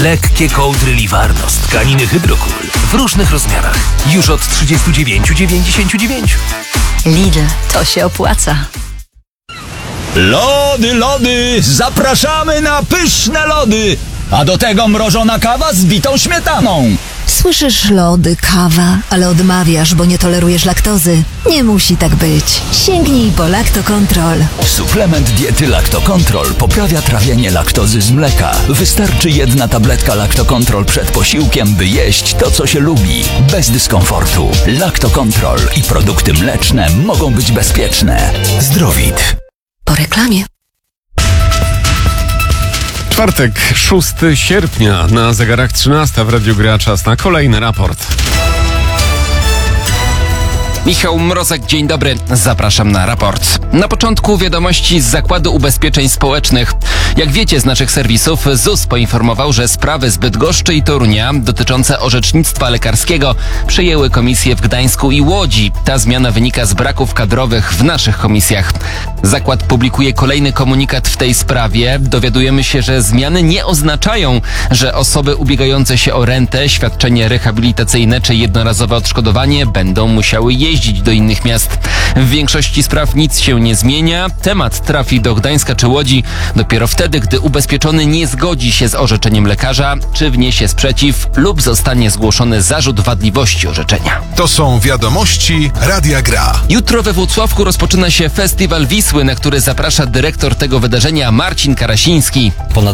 Lekkie kołdry Livarno z tkaniny Hydrocool w różnych rozmiarach. Już od 39,99. Lidl, to się opłaca. Lody, zapraszamy na pyszne lody! A do tego mrożona kawa z bitą śmietaną. Słyszysz lody, kawa, ale odmawiasz, bo nie tolerujesz laktozy. Nie musi tak być. Sięgnij po Lactocontrol. Suplement diety Lactocontrol poprawia trawienie laktozy z mleka. Wystarczy jedna tabletka Lactocontrol przed posiłkiem, by jeść to, co się lubi. Bez dyskomfortu. Lactocontrol i produkty mleczne mogą być bezpieczne. Zdrowit. Po reklamie. Czwartek, 6 sierpnia, na zegarach 13 w Radiu Gra. Czas na kolejny raport. Michał Mrozek, dzień dobry, zapraszam na raport. Na początku wiadomości z Zakładu Ubezpieczeń Społecznych. Jak wiecie z naszych serwisów, ZUS poinformował, że sprawy z Bydgoszczy i Torunia dotyczące orzecznictwa lekarskiego przejęły komisje w Gdańsku i Łodzi. Ta zmiana wynika z braków kadrowych w naszych komisjach. Zakład publikuje kolejny komunikat w tej sprawie. Dowiadujemy się, że zmiany nie oznaczają, że osoby ubiegające się o rentę, świadczenie rehabilitacyjne czy jednorazowe odszkodowanie będą musiały jeździć do innych miast. W większości spraw nic się nie zmienia. Temat trafi do Gdańska czy Łodzi dopiero wtedy, gdy ubezpieczony nie zgodzi się z orzeczeniem lekarza, czy wniesie sprzeciw lub zostanie zgłoszony zarzut wadliwości orzeczenia. To są wiadomości Radia Gra. Jutro we Włocławku rozpoczyna się Festiwal Wisły, na który zaprasza dyrektor tego wydarzenia Marcin Karasiński. Ponad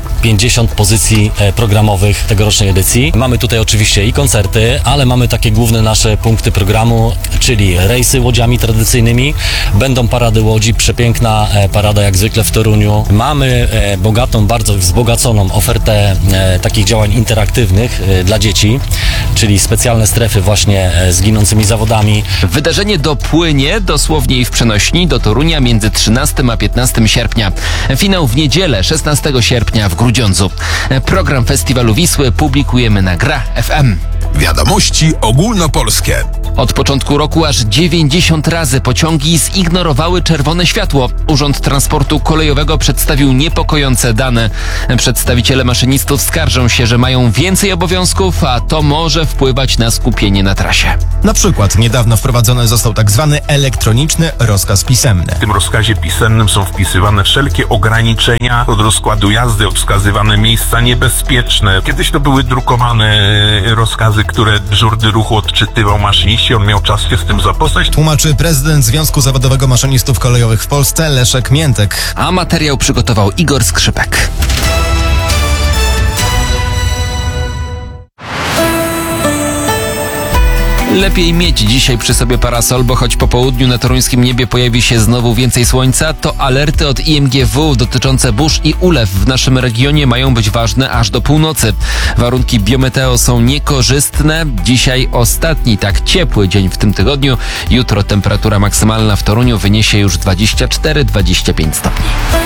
250 pozycji programowych tegorocznej edycji. Mamy tutaj oczywiście i koncerty, ale mamy takie główne nasze punkty programu, czyli rejsy łodziami tradycyjnymi. Będą parady łodzi, przepiękna parada jak zwykle w Toruniu. Mamy bogatą, bardzo wzbogaconą ofertę takich działań interaktywnych dla dzieci, czyli specjalne strefy właśnie z ginącymi zawodami. Wydarzenie dopłynie dosłownie i w przenośni do Torunia między 13 a 15 sierpnia. Finał w niedzielę 16 sierpnia w Grudziądzu. Program Festiwalu Wisły publikujemy na Gra FM. Wiadomości ogólnopolskie. Od początku roku aż 90 razy pociągi zignorowały czerwone światło. Urząd Transportu Kolejowego przedstawił niepokojące dane. Przedstawiciele maszynistów skarżą się, że mają więcej obowiązków, a to może wpływać na skupienie na trasie. Na przykład niedawno wprowadzony został tak zwany elektroniczny rozkaz pisemny. W tym rozkazie pisemnym są wpisywane wszelkie ograniczenia od rozkładu jazdy, wskazywane miejsca niebezpieczne. Kiedyś to były drukowane rozkazy, które dyżurny ruchu odczytywał maszyniści, on miał czas się z tym zapoznać. Tłumaczy prezydent Związku Zawodowego Maszynistów Kolejowych w Polsce Leszek Miętek. A materiał przygotował Igor Skrzypek. Lepiej mieć dzisiaj przy sobie parasol, bo choć po południu na toruńskim niebie pojawi się znowu więcej słońca, to alerty od IMGW dotyczące burz i ulew w naszym regionie mają być ważne aż do północy. Warunki biometeo są niekorzystne. Dzisiaj ostatni tak ciepły dzień w tym tygodniu. Jutro temperatura maksymalna w Toruniu wyniesie już 24-25 stopni.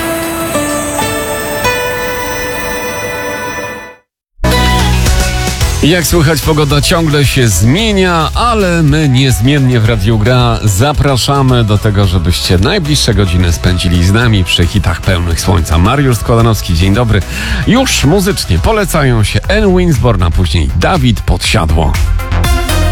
Jak słychać, pogoda ciągle się zmienia, ale my niezmiennie w Radiu Gra zapraszamy do tego, żebyście najbliższe godziny spędzili z nami przy hitach pełnych słońca. Mariusz Składanowski, dzień dobry. Już muzycznie polecają się Anne Winsborn, a później Dawid Podsiadło.